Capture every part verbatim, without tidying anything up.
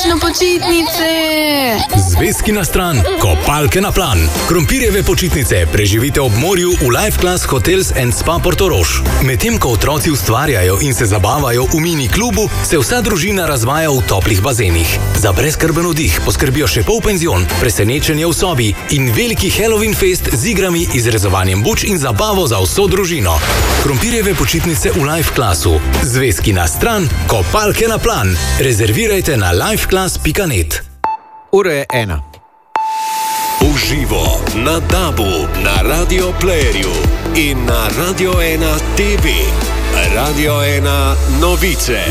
končno počitnice! Zvezki na stran, kopalke na plan. Krompirjeve počitnice preživite ob morju v Life Class Hotels and Spa Portorož. Medtem ko otroci ustvarjajo in se zabavajo v mini klubu, se vsa družina razvaja v toplih bazenih. Za brezskrben vdih poskrbijo še polpenzion, presenečenje v sobi in veliki Halloween fest z igrami, izrezovanjem buč in zabavo za vso družino. Krompirjeve počitnice v Life Classu. Zvezki na stran, kopalke na plan. Rezervirajte na lifeclass pika net. Ura je ena. Uživo na Dabu, na Radio Playerju in na Radio ena T V. Radio ena novice.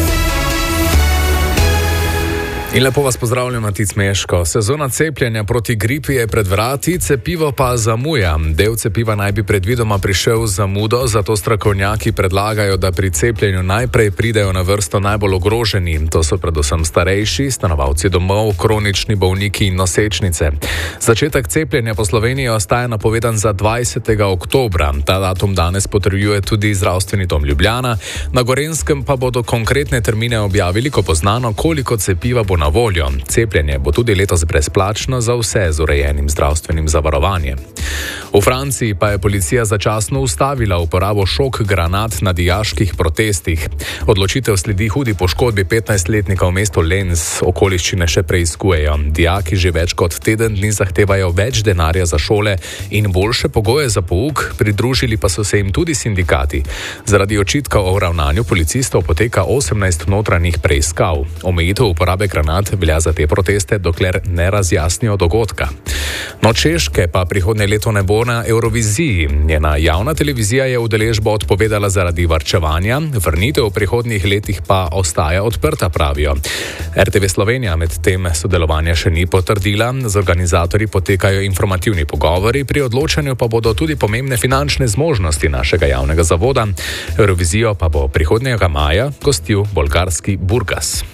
In lepo vas pozdravljam, Matic Meško. Sezona cepljenja proti gripi je pred vrati, cepivo pa zamuja. Del cepiva naj bi predvidoma prišel z zamudo, zato strokovnjaki predlagajo, da pri cepljenju najprej pridejo na vrsto najbolj ogroženi. To so predvsem starejši, stanovalci domov, kronični bolniki in nosečnice. Začetek cepljenja po Sloveniji ostaja napovedan za dvajsetega oktobra. Ta datum danes potrjuje tudi Zdravstveni dom Ljubljana. Na Gorenjskem pa bodo konkretne termine objavili, ko bo znano, koliko cepiva bo na voljo. Cepljenje bo tudi letos brezplačno za vse z urejenim zdravstvenim zavarovanjem. V Franciji pa je policija začasno ustavila uporabo šok granat na dijaških protestih. Odločitev sledi hudi poškodbi petnajstletnika v mestu Lens, okoliščine še preiskujejo. Dijaki že več kot teden dni zahtevajo več denarja za šole in boljše pogoje za pouk, pridružili pa so se jim tudi sindikati. Zaradi očitka o ravnanju policistov poteka osemnajst notranjih preiskav. Omejitev uporabe granat velja za te proteste, dokler ne razjasnijo dogodka. No, Češke pa prihodnje leto ne bo na Euroviziji. Njena javna televizija je udeležbo odpovedala zaradi varčevanja, vrnitev v prihodnjih letih pa ostaja odprta, pravijo. R T V Slovenija med tem sodelovanja še ni potrdila, z organizatorji potekajo informativni pogovori, pri odločanju pa bodo tudi pomembne finančne zmožnosti našega javnega zavoda. Eurovizijo pa bo prihodnjega maja gostil bolgarski Burgas.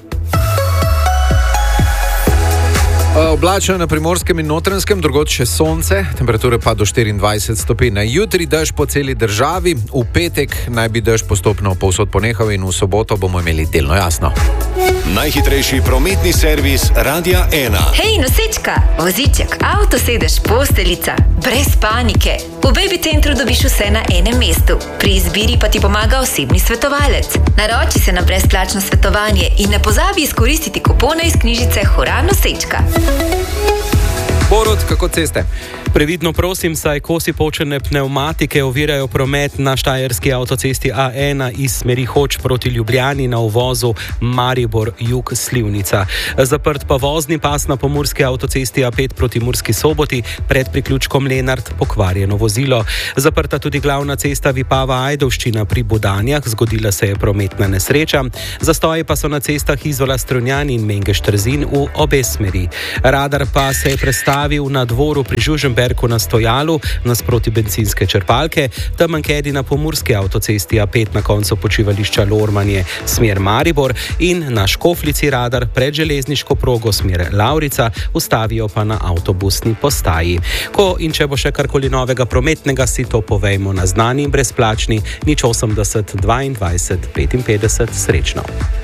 Oblačno na Primorskem in Notranjskem, drugod še sonce, temperature pa do štiriindvajset stopinj. Jutri dež po celi državi, v petek naj bi dež postopno povsod ponehal in v soboto bomo imeli delno jasno. Najhitrejši prometni servis Radia ena. Hej, nosečka, voziček, avto sedež, posteljica, brez panike. V Baby Centru dobiš vse na enem mestu. Pri izbiri pa ti pomaga osebni svetovalec. Naroči se na brezplačno svetovanje in ne pozabi izkoristiti kupona iz knjižice Hura nosečka. Borut, kako ceste? Previdno prosim, saj kosi počene pnevmatike ovirajo promet na štajerski avtocesti A ena iz smeri Hoč proti Ljubljani na uvozu Maribor jug Slivnica. Zaprt pa vozni pas na pomurski avtocesti A pet proti Murski Soboti, pred priključkom Lenart pokvarjeno vozilo. Zaprta tudi glavna cesta Vipava-Ajdovščina pri Budanjah, zgodila se je prometna nesreča. Zastoji pa so na cestah Izola Strunjan in Mengeš-Trzin v obe smeri. Radar pa se je prestavil na dvoru pri Žuženbergu na stojalu nasproti bencinske črpalke, tam mankedi na pomurski avtocesti A pet na koncu počivališča Lormanje smer Maribor in na Škoflici radar pred železniško progo smer Lavrica, ustavijo pa na avtobusni postaji. Ko in če bo še karkoli novega prometnega, si to povejmo na znani in brezplačni nič osemdeset dvaindvajset petinpetdeset. Srečno.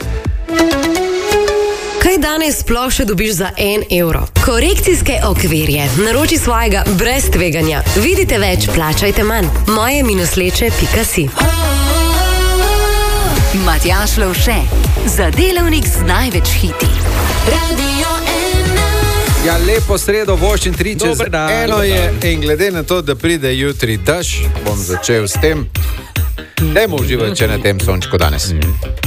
Kaj danes sploh še dobiš za en evro? Korekcijske okvirje. Naroči svojega brez tveganja. Vidite več, plačajte manj. moje minusleče pika si. Matjaž Lovše, za delavnik z največ hiti. Radio ena. Ja, lepo sredo, voščin tri čez Dober dan. eno je in glede na to, da pride jutri dež, bom začel s tem. Dajmo uživati, če na tem sončku danes. Mm.